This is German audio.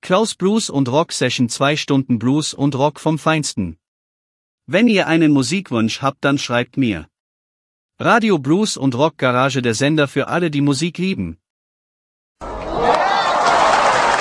Klaus Blues und Rock Session, 2 Stunden Blues und Rock vom Feinsten. Wenn ihr einen Musikwunsch habt, dann schreibt mir. Radio Blues und Rock Garage, der Sender für alle, die Musik lieben.